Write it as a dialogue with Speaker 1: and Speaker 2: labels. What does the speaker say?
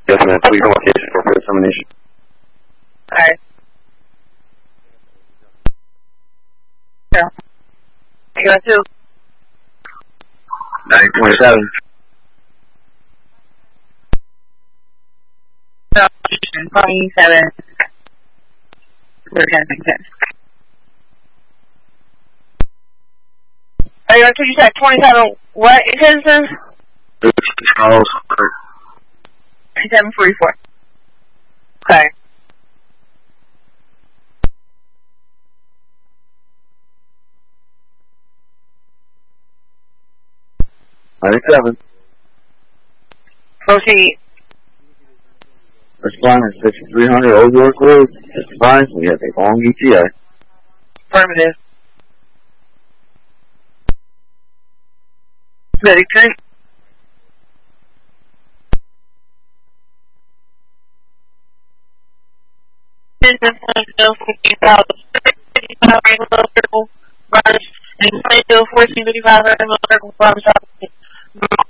Speaker 1: Yes, ma'am. Please go location for examination.
Speaker 2: Alright. Yeah. You got 2.
Speaker 1: 927.
Speaker 2: 27. Are you you said 27 what in Henderson?
Speaker 1: Charles.
Speaker 2: 2744. Okay.
Speaker 1: $97.
Speaker 2: Proceed.
Speaker 1: Responding 6300 Old York Road. Fine. We have a long ETA.
Speaker 2: Affirmative. Medic train. Business Plainfield 14,000 Rainbow Circle, Brothers, and Plainfield 1455 Rainbow Circle, Brothers.